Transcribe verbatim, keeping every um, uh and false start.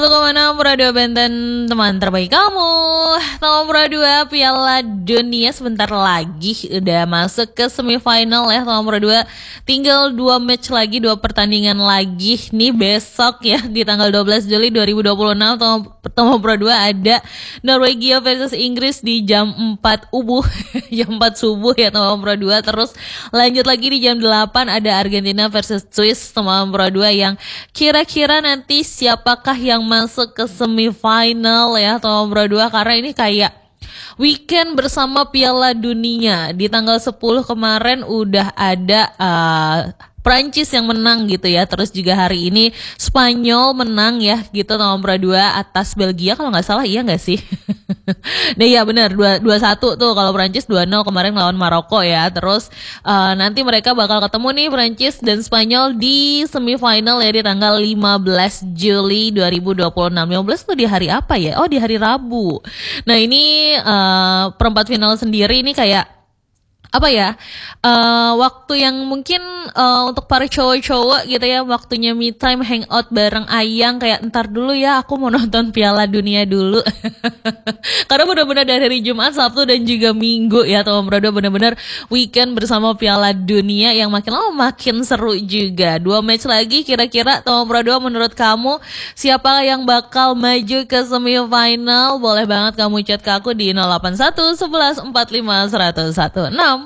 Kemana Pro dua Benten teman terbaik kamu. Nomor Pro dua Piala Dunia sebentar lagi udah masuk ke semifinal ya. Nomor Pro dua tinggal dua match lagi, dua pertandingan lagi nih besok ya di tanggal dua belas Juli dua ribu dua puluh enam. Nomor Pro dua ada Norwegia versus Inggris di jam empat ubuh jam empat subuh ya Nomor Pro dua. Terus lanjut lagi di jam delapan ada Argentina versus Swiss Nomor Pro dua, yang kira-kira nanti siapakah yang masuk ke semifinal ya Nomor Pro dua, karena ini kayak weekend bersama Piala Dunia. Di tanggal sepuluh kemarin udah ada uh, Prancis yang menang gitu ya. Terus juga hari ini Spanyol menang ya gitu nomor dua atas Belgia kalau nggak salah, iya nggak sih? Nah iya benar, dua satu tuh kalau Prancis, dua nol kemarin lawan Maroko ya. Terus uh, nanti mereka bakal ketemu nih Prancis dan Spanyol di semifinal ya di tanggal lima belas Juli dua ribu dua puluh enam. lima belas tuh di hari apa ya? Oh di hari Rabu. Nah ini uh, perempat final sendiri ini kayak apa ya, uh, waktu yang mungkin uh, untuk para cowok-cowok gitu ya, waktunya me time hangout bareng Ayang, kayak ntar dulu ya aku mau nonton Piala Dunia dulu. Karena benar-benar dari hari Jumat, Sabtu dan juga Minggu ya Nomor dua benar-benar weekend bersama Piala Dunia yang makin lama makin seru juga. Dua match lagi, kira-kira Nomor dua menurut kamu siapa yang bakal maju ke semifinal? Boleh banget kamu chat ke aku di nol delapan satu satu satu empat lima satu nol satu enam.